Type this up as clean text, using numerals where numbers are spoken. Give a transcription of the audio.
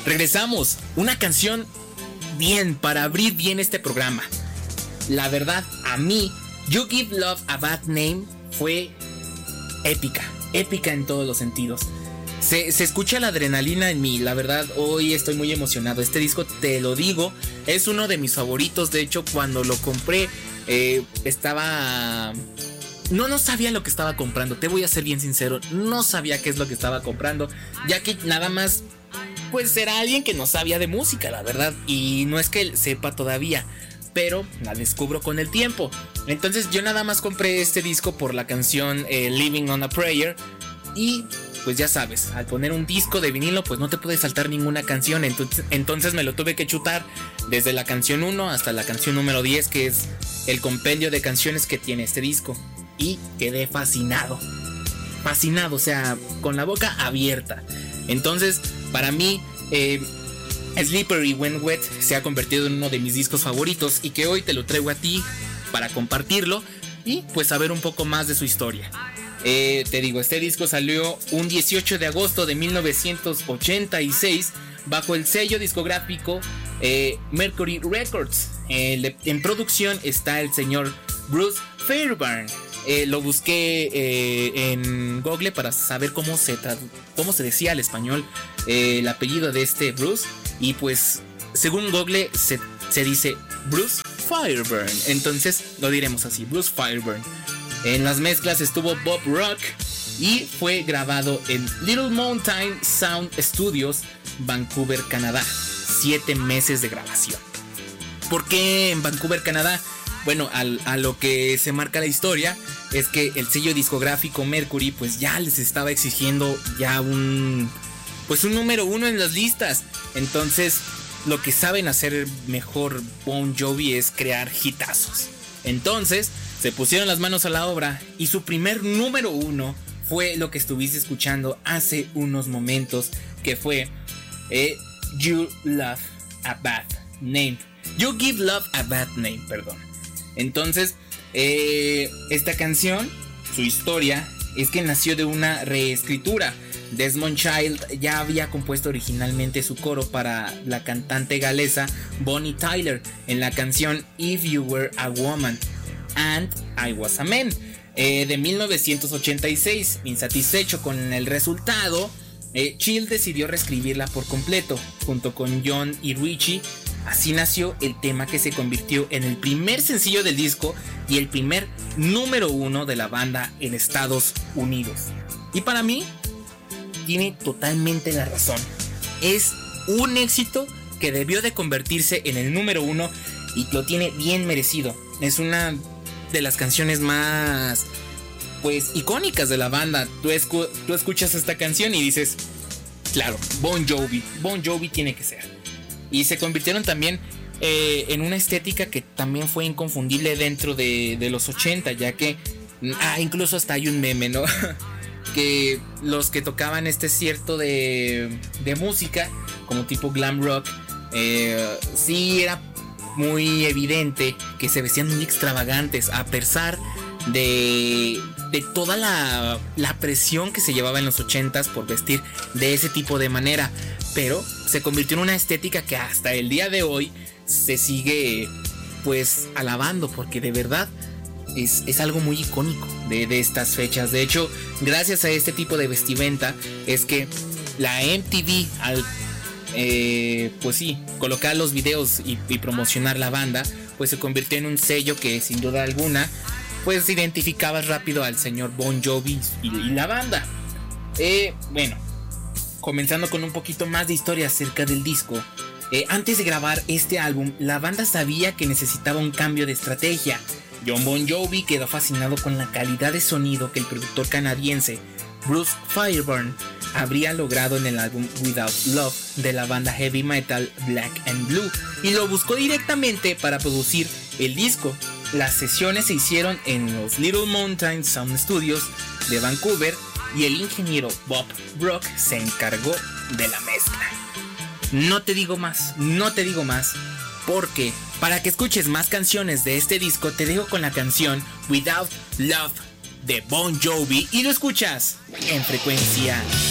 Regresamos, una canción bien para abrir bien este programa. La verdad, a mí, You Give Love a Bad Name fue épica en todos los sentidos. Se escucha la adrenalina en mí, la verdad, hoy estoy muy emocionado. Este disco, te lo digo, es uno de mis favoritos. De hecho, cuando lo compré, estaba... No sabía lo que estaba comprando, te voy a ser bien sincero, no sabía qué es lo que estaba comprando, ya que nada más, pues era alguien que no sabía de música, la verdad, y no es que él sepa todavía, pero la descubro con el tiempo. Entonces yo nada más compré este disco por la canción Living on a Prayer. Y pues ya sabes, al poner un disco de vinilo pues no te puedes saltar ninguna canción. Entonces me lo tuve que chutar desde la canción 1 hasta la canción número 10, que es el compendio de canciones que tiene este disco. Y quedé fascinado, o sea, con la boca abierta. Entonces para mí Slippery When Wet se ha convertido en uno de mis discos favoritos, y que hoy te lo traigo a ti para compartirlo y pues saber un poco más de su historia. Te digo, este disco salió un 18 de agosto de 1986 bajo el sello discográfico Mercury Records. En producción está el señor Bruce Fairbairn. Lo busqué en Google para saber cómo se decía al español el apellido de este Bruce, y pues según Google se dice Bruce Fairbairn, entonces lo diremos así, Bruce Fairbairn. En las mezclas estuvo Bob Rock y fue grabado en Little Mountain Sound Studios, Vancouver, Canadá. 7 meses de grabación. ¿Por qué en Vancouver, Canadá? Bueno, a lo que se marca la historia es que el sello discográfico Mercury pues ya les estaba exigiendo ya un número 1 en las listas. Entonces lo que saben hacer mejor Bon Jovi es crear hitazos. Entonces se pusieron las manos a la obra y su primer número 1 fue lo que estuviste escuchando hace unos momentos, que fue You Love a Bad Name. You Give Love a Bad Name, perdón. Entonces, esta canción, su historia es que nació de una reescritura. Desmond Child ya había compuesto originalmente su coro para la cantante galesa Bonnie Tyler en la canción If You Were a Woman and I Was a Man de 1986. Insatisfecho con el resultado, Child decidió reescribirla por completo junto con John y Richie. Así nació el tema que se convirtió en el primer sencillo del disco y el primer número 1 de la banda en Estados Unidos. Y para mí tiene totalmente la razón. Es un éxito que debió de convertirse en el número 1 y lo tiene bien merecido. Es una de las canciones más icónicas de la banda. Tú escuchas esta canción y dices, claro, Bon Jovi tiene que ser. Y se convirtieron también en una estética que también fue inconfundible dentro de los 80, ya que incluso hasta hay un meme, ¿no? Que los que tocaban este cierto de música como tipo glam rock, sí era muy evidente que se vestían muy extravagantes, a pesar de toda la presión que se llevaba en los 80s por vestir de ese tipo de manera. Pero se convirtió en una estética que hasta el día de hoy se sigue alabando, porque de verdad es algo muy icónico de estas fechas. De hecho, gracias a este tipo de vestimenta es que la MTV al colocar los videos y promocionar la banda, pues se convirtió en un sello que sin duda alguna pues identificabas rápido al señor Bon Jovi y la banda. Bueno, comenzando con un poquito más de historia acerca del disco. Antes de grabar este álbum, la banda sabía que necesitaba un cambio de estrategia. John Bon Jovi quedó fascinado con la calidad de sonido que el productor canadiense Bruce Fairbairn habría logrado en el álbum Without Love de la banda heavy metal Black and Blue, y lo buscó directamente para producir el disco. Las sesiones se hicieron en los Little Mountain Sound Studios de Vancouver y el ingeniero Bob Rock se encargó de la mezcla. No te digo más, porque para que escuches más canciones de este disco te dejo con la canción Without Love de Bon Jovi y lo escuchas en Frecuencia